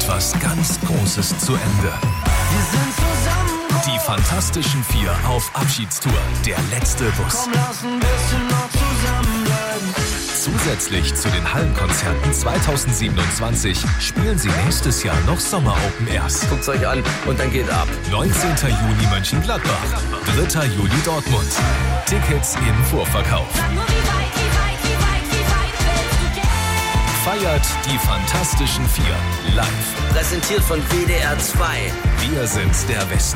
etwas ganz Großes zu Ende. Die Fantastischen Vier auf Abschiedstour. Der letzte Bus. Komm, lass ein bisschen noch zusammenbleiben. Zusätzlich zu den Hallenkonzerten 2027 spielen sie nächstes Jahr noch Sommer-Open Airs. Guckt's euch an und dann geht ab. 19. Juni Mönchengladbach, 3. Juli Dortmund. Tickets im Vorverkauf. Feiert die Fantastischen Vier live. Präsentiert von WDR 2. Wir sind der Westen.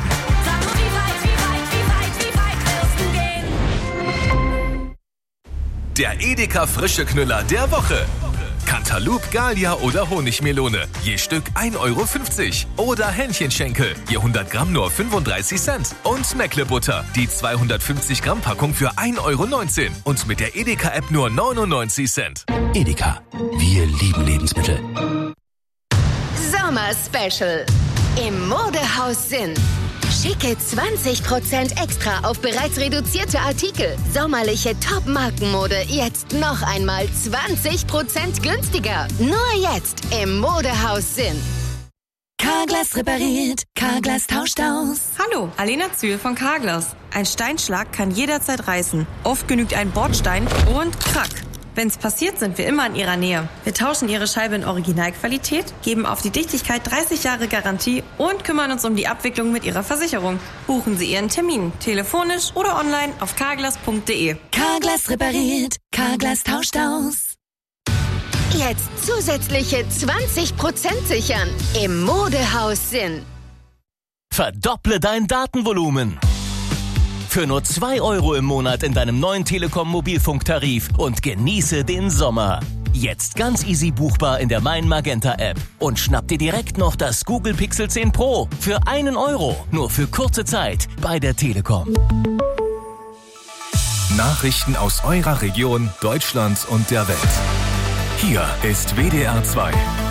Der Edeka Frische Knüller der Woche. Cantaloupe, Gallia oder Honigmelone. Je Stück 1,50 Euro. Oder Hähnchenschenkel. Je 100 Gramm nur 35 Cent. Und Mecklebutter. Die 250 Gramm Packung für 1,19 Euro. Und mit der Edeka-App nur 99 Cent. Edeka. Wir lieben Lebensmittel. Sommer-Special. Im Modehaus Sinn. Schicke 20% extra auf bereits reduzierte Artikel. Sommerliche Top-Markenmode jetzt noch einmal 20% günstiger. Nur jetzt im Modehaus Sinn. Carglass repariert, Carglass tauscht aus. Hallo, Alena Zühl von Carglass. Ein Steinschlag kann jederzeit reißen. Oft genügt ein Bordstein und krack. Wenn's passiert, sind wir immer in Ihrer Nähe. Wir tauschen Ihre Scheibe in Originalqualität, geben auf die Dichtigkeit 30 Jahre Garantie und kümmern uns um die Abwicklung mit Ihrer Versicherung. Buchen Sie Ihren Termin, telefonisch oder online auf carglass.de. Carglass repariert, Carglass tauscht aus. Jetzt zusätzliche 20% sichern im Modehaus Sinn. Verdopple dein Datenvolumen. Für nur 2 Euro im Monat in deinem neuen Telekom-Mobilfunktarif und genieße den Sommer. Jetzt ganz easy buchbar in der Mein Magenta App. Und schnapp dir direkt noch das Google Pixel 10 Pro für 1 Euro. Nur für kurze Zeit bei der Telekom. Nachrichten aus eurer Region, Deutschland und der Welt. Hier ist WDR 2.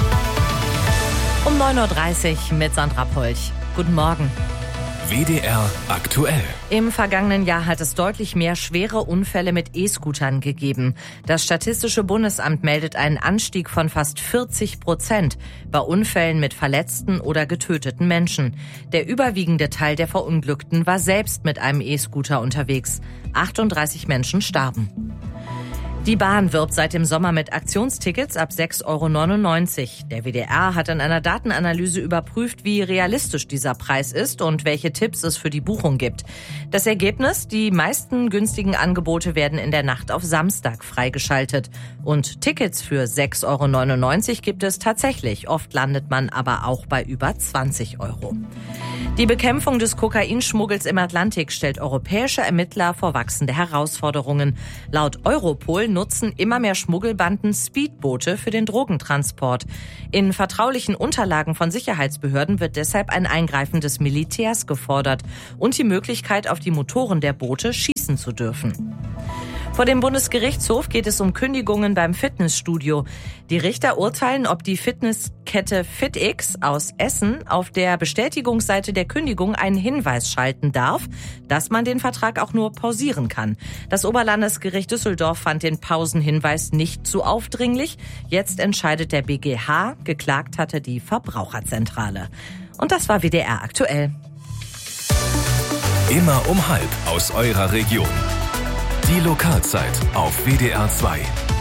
Um 9.30 Uhr mit Sandra Polch. Guten Morgen. WDR aktuell. Im vergangenen Jahr hat es deutlich mehr schwere Unfälle mit E-Scootern gegeben. Das Statistische Bundesamt meldet einen Anstieg von fast 40% bei Unfällen mit verletzten oder getöteten Menschen. Der überwiegende Teil der Verunglückten war selbst mit einem E-Scooter unterwegs. 38 Menschen starben. Die Bahn wirbt seit dem Sommer mit Aktionstickets ab 6,99 Euro. Der WDR hat in einer Datenanalyse überprüft, wie realistisch dieser Preis ist und welche Tipps es für die Buchung gibt. Das Ergebnis: Die meisten günstigen Angebote werden in der Nacht auf Samstag freigeschaltet. Und Tickets für 6,99 Euro gibt es tatsächlich. Oft landet man aber auch bei über 20 Euro. Die Bekämpfung des Kokainschmuggels im Atlantik stellt europäische Ermittler vor wachsende Herausforderungen. Laut Europol nutzen immer mehr Schmuggelbanden Speedboote für den Drogentransport. In vertraulichen Unterlagen von Sicherheitsbehörden wird deshalb ein Eingreifen des Militärs gefordert und die Möglichkeit, auf die Motoren der Boote schießen zu dürfen. Vor dem Bundesgerichtshof geht es um Kündigungen beim Fitnessstudio. Die Richter urteilen, ob die Fitnesskette FitX aus Essen auf der Bestätigungsseite der Kündigung einen Hinweis schalten darf, dass man den Vertrag auch nur pausieren kann. Das Oberlandesgericht Düsseldorf fand den Pausenhinweis nicht zu aufdringlich. Jetzt entscheidet der BGH. Geklagt hatte die Verbraucherzentrale. Und das war WDR aktuell. Immer um 12 aus eurer Region. Die Lokalzeit auf WDR 2.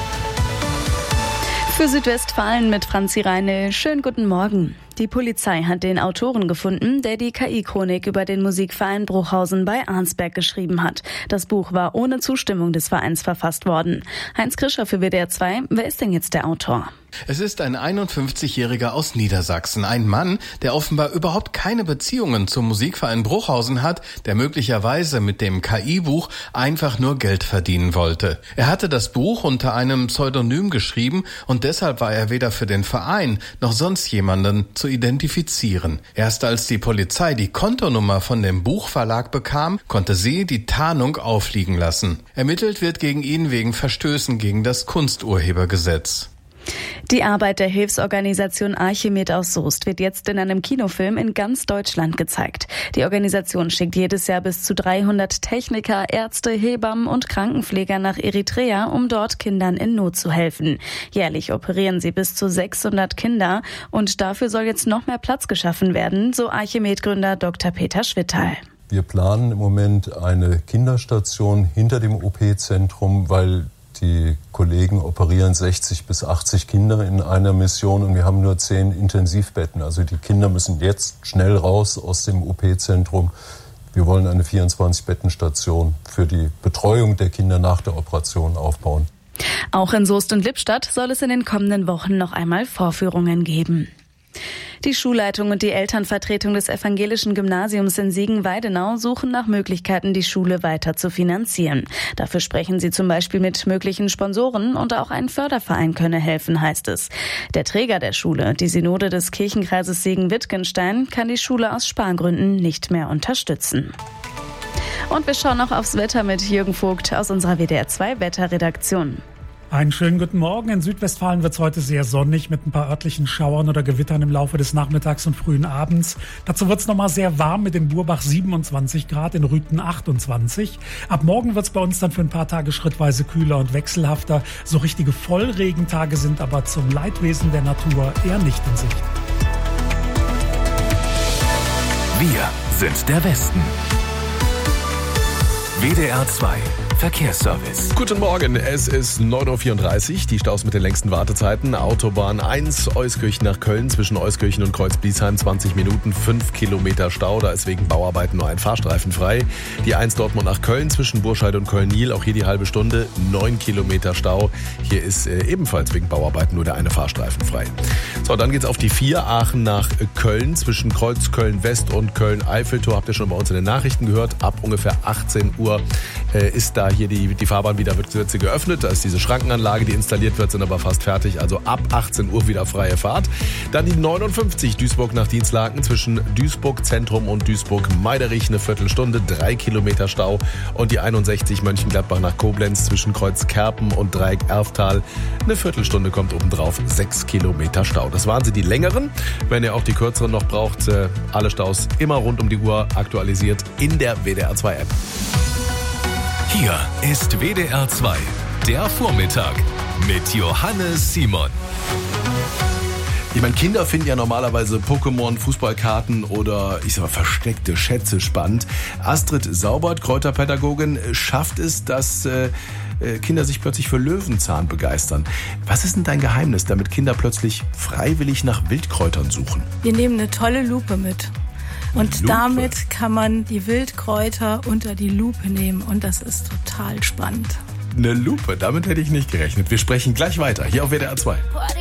Für Südwestfalen mit Franzi Reine. Schönen guten Morgen. Die Polizei hat den Autoren gefunden, der die KI-Chronik über den Musikverein Bruchhausen bei Arnsberg geschrieben hat. Das Buch war ohne Zustimmung des Vereins verfasst worden. Heinz Krischer für WDR 2. Wer ist denn jetzt der Autor? Es ist ein 51-Jähriger aus Niedersachsen, ein Mann, der offenbar überhaupt keine Beziehungen zum Musikverein Bruchhausen hat, der möglicherweise mit dem KI-Buch einfach nur Geld verdienen wollte. Er hatte das Buch unter einem Pseudonym geschrieben und deshalb war er weder für den Verein noch sonst jemanden zu identifizieren. Erst als die Polizei die Kontonummer von dem Buchverlag bekam, konnte sie die Tarnung aufliegen lassen. Ermittelt wird gegen ihn wegen Verstößen gegen das Kunsturhebergesetz. Die Arbeit der Hilfsorganisation Archimed aus Soest wird jetzt in einem Kinofilm in ganz Deutschland gezeigt. Die Organisation schickt jedes Jahr bis zu 300 Techniker, Ärzte, Hebammen und Krankenpfleger nach Eritrea, um dort Kindern in Not zu helfen. Jährlich operieren sie bis zu 600 Kinder und dafür soll jetzt noch mehr Platz geschaffen werden, so Archimed-Gründer Dr. Peter Schwittal. Wir planen im Moment eine Kinderstation hinter dem OP-Zentrum, weil die Kollegen operieren 60 bis 80 Kinder in einer Mission und wir haben nur 10 Intensivbetten. Also die Kinder müssen jetzt schnell raus aus dem OP-Zentrum. Wir wollen eine 24-Betten-Station für die Betreuung der Kinder nach der Operation aufbauen. Auch in Soest und Lippstadt soll es in den kommenden Wochen noch einmal Vorführungen geben. Die Schulleitung und die Elternvertretung des evangelischen Gymnasiums in Siegen-Weidenau suchen nach Möglichkeiten, die Schule weiter zu finanzieren. Dafür sprechen sie zum Beispiel mit möglichen Sponsoren und auch ein Förderverein könne helfen, heißt es. Der Träger der Schule, die Synode des Kirchenkreises Siegen-Wittgenstein, kann die Schule aus Spargründen nicht mehr unterstützen. Und wir schauen noch aufs Wetter mit Jürgen Vogt aus unserer WDR2-Wetterredaktion. Einen schönen guten Morgen. In Südwestfalen wird es heute sehr sonnig mit ein paar örtlichen Schauern oder Gewittern im Laufe des Nachmittags und frühen Abends. Dazu wird es nochmal sehr warm mit in Burbach 27 Grad, in Rüthen 28. Ab morgen wird es bei uns dann für ein paar Tage schrittweise kühler und wechselhafter. So richtige Vollregentage sind aber zum Leidwesen der Natur eher nicht in Sicht. Wir sind der Westen. WDR 2 Verkehrsservice. Guten Morgen, es ist 9.34 Uhr, die Staus mit den längsten Wartezeiten. Autobahn 1, Euskirchen nach Köln, zwischen Euskirchen und Kreuz-Bliesheim 20 Minuten, 5 Kilometer Stau, da ist wegen Bauarbeiten nur ein Fahrstreifen frei. Die 1 Dortmund nach Köln, zwischen Burscheid und Köln-Niel, auch hier die halbe Stunde, 9 Kilometer Stau. Hier ist ebenfalls wegen Bauarbeiten nur der eine Fahrstreifen frei. So, dann geht's auf die 4, Aachen nach Köln, zwischen Kreuz Köln-West und Köln-Eiffeltor, habt ihr schon bei uns in den Nachrichten gehört, ab ungefähr 18 Uhr ist da hier die Fahrbahn wieder, wird sie geöffnet. Da ist diese Schrankenanlage, die installiert wird, sind aber fast fertig. Also ab 18 Uhr wieder freie Fahrt. Dann die 59 Duisburg nach Dienstlaken zwischen Duisburg Zentrum und Duisburg Meiderich eine Viertelstunde, 3 Kilometer Stau. Und die 61 Mönchengladbach nach Koblenz zwischen Kreuz Kerpen und Dreieck Erftal eine Viertelstunde kommt obendrauf, 6 Kilometer Stau. Das waren sie die längeren. Wenn ihr auch die kürzeren noch braucht, alle Staus immer rund um die Uhr aktualisiert in der WDR 2 App. Hier ist WDR 2, der Vormittag mit Johannes Simon. Ich meine, Kinder finden ja normalerweise Pokémon, Fußballkarten oder, versteckte Schätze spannend. Astrid Saubert, Kräuterpädagogin, schafft es, dass Kinder sich plötzlich für Löwenzahn begeistern. Was ist denn dein Geheimnis, damit Kinder plötzlich freiwillig nach Wildkräutern suchen? Wir nehmen eine tolle Lupe mit. Und damit kann man die Wildkräuter unter die Lupe nehmen. Und das ist total spannend. Eine Lupe, damit hätte ich nicht gerechnet. Wir sprechen gleich weiter, hier auf WDR 2.